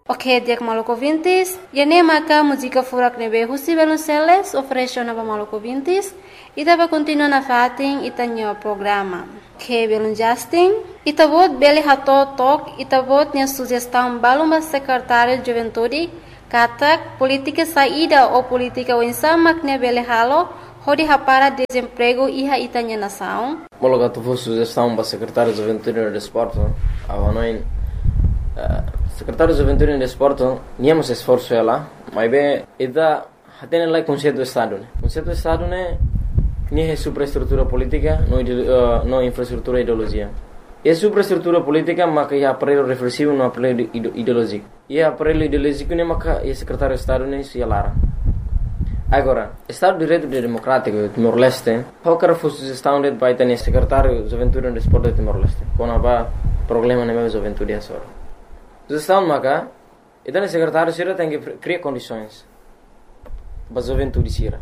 Ok, dia Maluco Vintis. E nem maka música furak nebe husi Velonceles oferece na Maluco Vintis. E tava continua na fatin itanyo programa. Ok, Velon Justin. Itavot beli hato tok. Itavot nia sugestão baluma secretário de Juventude. Katak política saída ou política wensamak ne beli halo. Hodi hapara desemprego iha itanya nação. Mologa tu fosse sugestão para secretário de Juventude e Desporto. Avanoin secretário de Juventude e Desporto, niamos esforço ela, mas bem, ida hatene lá conceito do Estado, né? Conceito do Estado né, nem é superestrutura política, não infraestrutura ideologia. É superestrutura política, mas é aparelho reflexivo, não aparelho ideológico. E aparelho ideológico né, mas é secretário de Estado né, se alara. Agora, Estado de Direito Democrático Timor-Leste, qual que foi a sugestão de baita secretário de Juventude e Desporto de Timor-Leste? Quando há problema na minha juventude agora. Sugestão maka, então o secretário Sira tem que criar condições para a juventude Sira.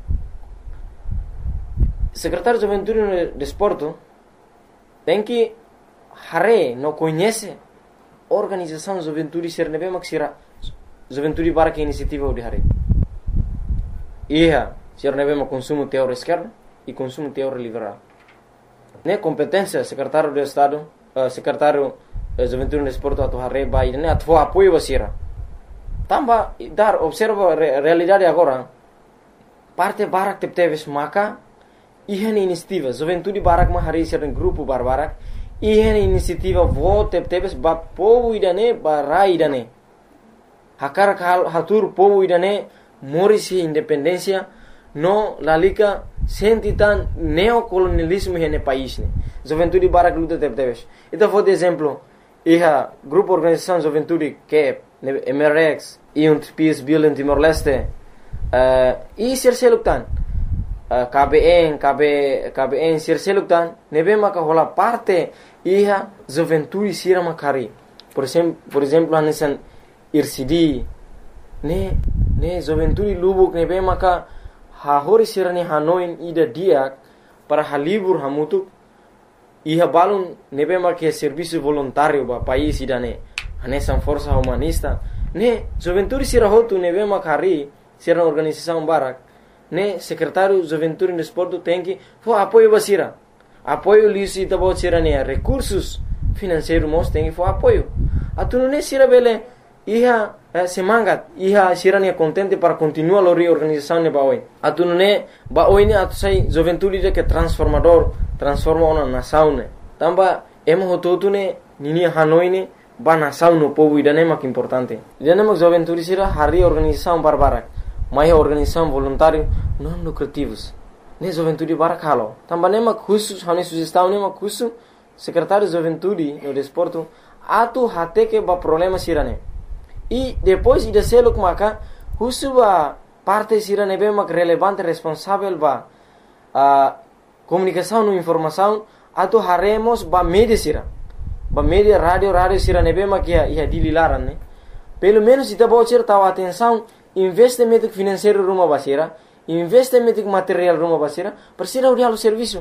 Secretário de Juventude e Desporto tem que não conhece a organização de juventude Sira, não é mais Sira juventude para que iniciativa de Hare. Sira não é mais consumo teórico esquerdo e consumo teórico liberal. Né competência secretário de Estado, secretário Juventude no Desporto atau Hare bai ne atvo apoio basira. Tamba dar observa realidade agora. Parte barak tepteves maka ihan inisiativa Juventude barak ma Hare ser grupo barbarak ihan inisiativa vo tepteves ba povo idane barai idane. Hakar hatur povo idane morisi independência no lalika sentitan neocolonialismo hene país ne. Juventude barak luta tepteves. Então vou de exemplo grupo organização Juventude que é MRX e PIS Bill em Timor-Leste e Sirseluktan KBN Sirseluktan nebe maka hola parte Juventude Sira Makari por exemplo anesan IRCD ne Juventude Lubuk nebe maka hahori Sira ne Hanoi ida dia para halibur hamutuk balun nebe que serviço voluntário ba país idane anesan força humanista ne juventude sira hotu nebe makari sira organização barak ne secretário juventude e desporto tem que apoio basira apoio lisi tabo sira ne recursos financeiros mos tem que apoio atunu ne sira bele semangat sira ne contente para continuar a reorganização ne baoi atunu ne baoi ne atusai juventude que transforma uma nação ne tamba hototu ne nini Hanoi ne ba nação no povo idane mak importante idane mak juventude sira hari organização barbarak mai organização voluntário não lucrativos ne juventude barak halo tamba ne mak khusus hane sugestão ne mak khusus secretário de juventude no desporto atu hate que ba problema sira ne e depois ida seluk maka khusus ba parte sira ne be mak relevante responsável ba comunicação e informação atau haremos ba media sira ba media radio sira nebe makia ia dililaran ne pelo menos ita bocor tahu atenção investimento financeiro rumah basira investimento material rumah basira persira urial serviço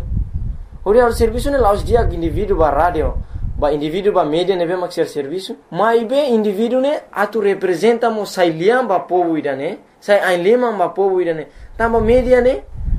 ne laus dia indivíduo ba radio ba indivíduo ba media nebe makia serviço mai be indivíduo ne atu representa mo sailiam ba povo idane sai ainlema ba povo idane tamba media ne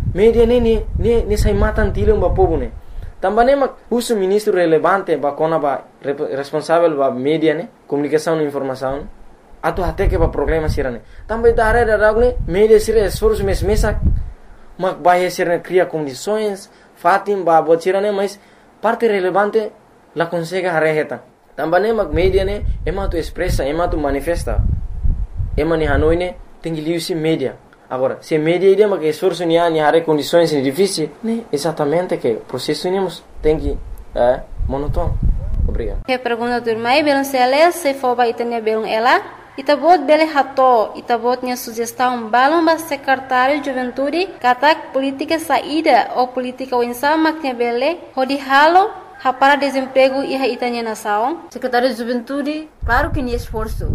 sai matan tilung ba povo ne também mak uso ministro relevante ba kona ba responsável ba media ne comunicação e informação atu até que ba problema sirane também da área da ne media sira esforço mesa mak ba sirane cria condições fatim ba botirane mas parte relevante la consegue hareheta também mak media ne tu expressa tu manifesta ni Hanoi ne tem que liusi media. Agora, se media ideia mas que esforço ni hare condições difíceis, né? Exatamente que o processo tem que monótono. Obrigado. Que pergunta do irmão Velonceles se for ba itanya belum ela, itabot bele hato, itabot nya sugestão balon ba secretário de juventude, katak política saída ou política winsama que bele, hodi halo para desemprego e itanya nação. Secretário de juventude, claro que ni esforço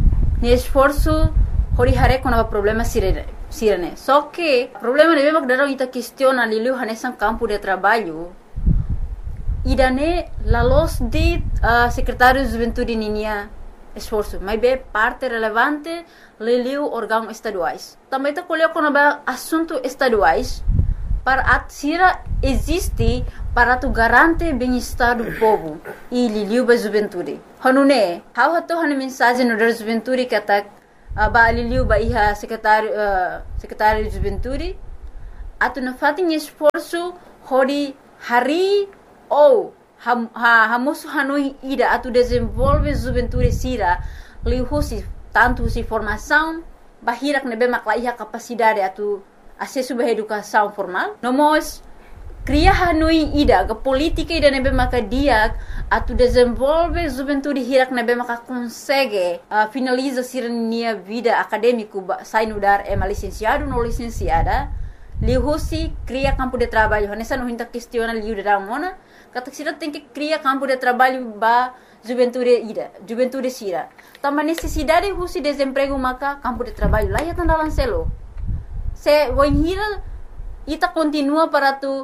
hori hare kona problema sirene. Só que problema de bebak darão ita questiona lilu hanesan campo de trabalho. Idane la los de secretário de juventude ninia esforço, mas é parte relevante liliu órgãos estaduais. Também está colhendo quando assuntos estaduais para a sira existe para tu garante bem-estar do povo e liliu ba juventude. Hanune, how hato hana mensagem no da juventude kata ba liliu ba iha secretário de juventude atu na fatin esforço hori hari ou hamoso hanui ida atu desenvolve juventude sira lihusi tanto si formação bahirak nebe makla iha capacidade atu acesso à educação formal. Nós cria hanui ida ke politika ida nebe maka dia atu desenvolve juventude hirak nebe maka consegue finaliza sirnia vida acadêmico sai no dar licenciado no licenciada lihusi cria campo de trabalho nessa não hinta questiona liu da mona kata sira tem que cria campo de trabalho ba juventude sira também necessidade husi desemprego maka campo de trabalho lá ya tanda lancelo se wanhira ita continua para tu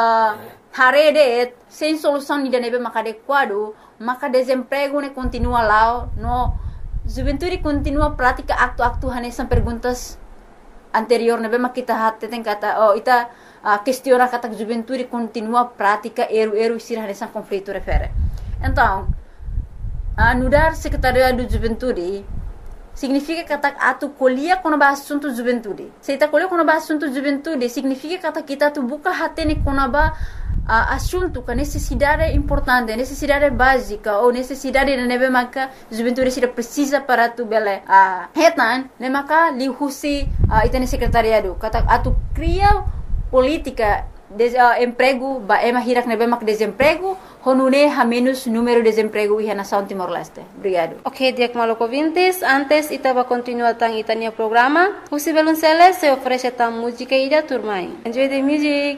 harede sem solução ni nebe maka adequado maka desemprego ne continua lá no juventude continua prática aktu hanesan perguntas anterior nebe maka kita hatte tem kata ita questiona kata juventude continua prática eru sira hanesan conflito refere então anudar secretaria do juventude significa kata atu colhia quando ba assunto juventude. Se ita colhia quando ba assunto juventude significa kata kita tu buka hatene quando ba assunto com necessidade importante, necessidade básica ou necessidade de nebe maka juventude sira precisa para tu bele hetan ne maka lihusi ita ne secretariado kata atu cria política emprego ba hirak nebe mak desemprego honune ha menos número de desemprego e nação Timor-Leste. Obrigado. Ok, Diak Maloko Vintes, antes ita va continuar tang itania programa. Husi Belunceles se oferece tang música ida turmai. Enjoy the music.